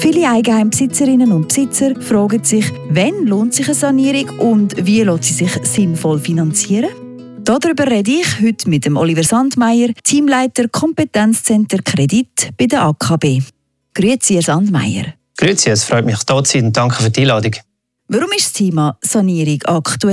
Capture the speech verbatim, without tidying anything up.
Viele Eigenheimbesitzerinnen und Besitzer fragen sich, wann lohnt sich eine Sanierung und wie lässt sie sich sinnvoll finanzieren? Darüber rede ich heute mit dem Oliver Sandmeier, Teamleiter Kompetenzcenter Kredit bei der A K B. Grüezi, Herr Sandmeier. Grüezi, es freut mich, hier zu sein und danke für die Einladung. Warum ist das Thema Sanierung aktuell?